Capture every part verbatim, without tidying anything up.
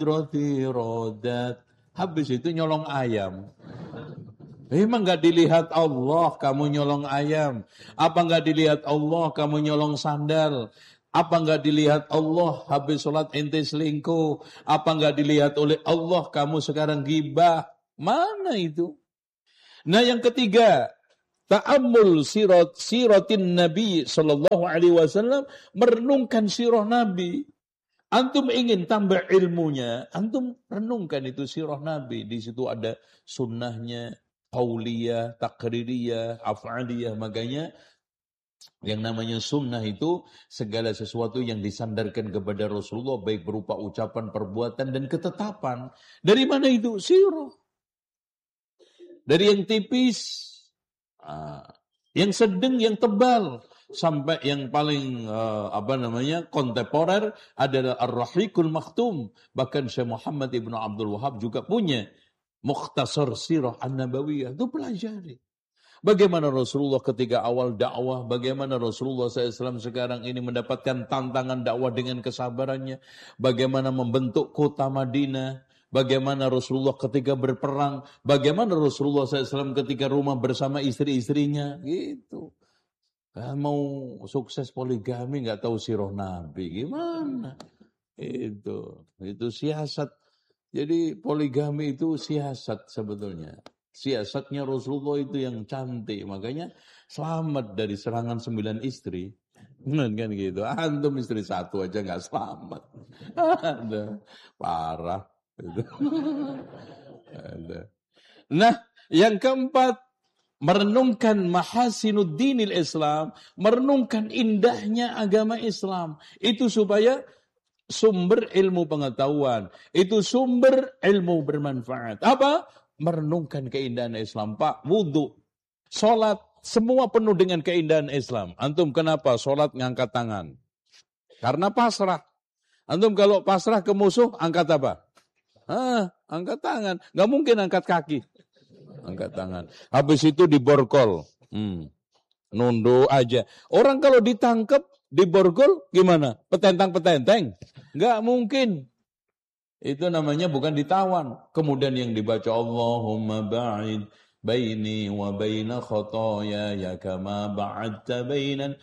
roti rodat. Habis itu nyolong ayam. Emang gak dilihat Allah kamu nyolong ayam? Apa gak dilihat Allah kamu nyolong sandal? Apa gak dilihat Allah habis sholat ente selingkuh? Apa gak dilihat oleh Allah kamu sekarang gibah? Mana itu? Nah yang ketiga, ta'ammul sirat siratin Nabi sallallahu alaihi wasallam, merenungkan sirah Nabi. Antum ingin tambah ilmunya, antum renungkan itu sirah Nabi. Di situ ada sunnahnya, qauliyah, taqririyah, af'aliyah. Makanya yang namanya sunnah itu segala sesuatu yang disandarkan kepada Rasulullah, baik berupa ucapan, perbuatan, dan ketetapan. Dari mana itu? Sirah. Dari yang tipis, yang sedang, yang tebal, sampai yang paling uh, apa namanya kontemporer adalah Ar-Rahiqul Makhtum. Bahkan Syekh Muhammad Ibn Abdul Wahab juga punya Mukhtasar Sirah An-Nabawiyah. Itu pelajari bagaimana Rasulullah ketika awal dakwah, bagaimana Rasulullah shallallahu alaihi wasallam sekarang ini mendapatkan tantangan dakwah dengan kesabarannya, bagaimana membentuk kota Madinah, bagaimana Rasulullah ketika berperang, bagaimana Rasulullah shallallahu alaihi wasallam ketika rumah bersama istri-istrinya, gitu. Nah, mau sukses poligami nggak tahu sirah Nabi gimana? Itu, itu siasat. Jadi poligami itu siasat sebetulnya. Siasatnya Rasulullah itu yang cantik. Makanya selamat dari serangan sembilan istri. Kan gitu. Antum istri satu aja nggak selamat. Ada parah. Ada. Nah, yang keempat, merenungkan mahasinuddinil Islam, merenungkan indahnya agama Islam. Itu supaya sumber ilmu pengetahuan, itu sumber ilmu bermanfaat. Apa? Merenungkan keindahan Islam. Pak, wudhu, sholat, semua penuh dengan keindahan Islam. Antum kenapa sholat ngangkat tangan? Karena pasrah. Antum kalau pasrah ke musuh, angkat apa? Ah, angkat tangan. Gak mungkin angkat kaki. Angkat tangan. Habis itu diborgol. Hmm. Nunduk aja. Orang kalau ditangkap, diborgol gimana? Petentang-petenteng? Nggak mungkin. Itu namanya bukan ditawan. Kemudian yang dibaca Allahumma ba'id baini wa baina khotoyaya kama ba'adta bainan.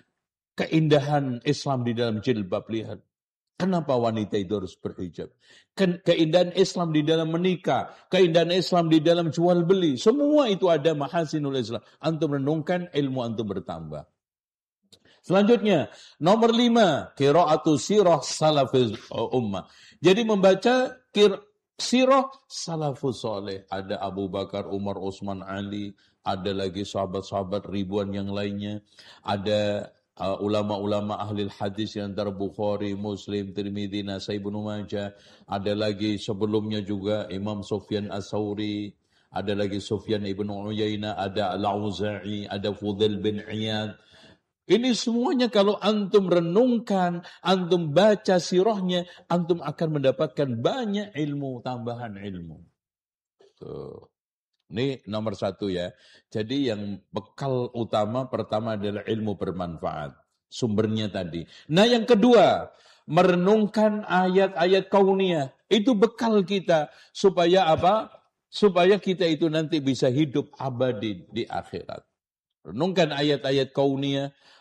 Keindahan Islam di dalam jilbab, lihat. Kenapa wanita itu harus berhijab? Ke- keindahan Islam di dalam menikah, keindahan Islam di dalam jual beli, semua itu ada mahasinul Islam. Antum renungkan, ilmu antum bertambah. Selanjutnya, nomor lima, qira'atu sirah salafus ummah. Jadi membaca kir- sirah salafus soleh. Ada Abu Bakar, Umar, Utsman, Ali, ada lagi sahabat-sahabat ribuan yang lainnya. Ada Uh, ulama-ulama ahli hadis yang antara Bukhari, Muslim, Tirmidzi, Nasai, Ibnu Majah. Ada lagi sebelumnya juga Imam Sufyan As-Sauri, ada lagi Sufyan Ibnu Uyainah, ada Al-Auza'i, ada Fudail bin Iyad. Ini semuanya kalau antum renungkan, antum baca sirahnya, antum akan mendapatkan banyak ilmu, tambahan ilmu. Tuh. Ini nomor satu ya. Jadi yang bekal utama pertama adalah ilmu bermanfaat. Sumbernya tadi. Nah yang kedua, merenungkan ayat-ayat kauniyah. Itu bekal kita. Supaya apa? Supaya kita itu nanti bisa hidup abadi di akhirat. Renungkan ayat-ayat kauniyah.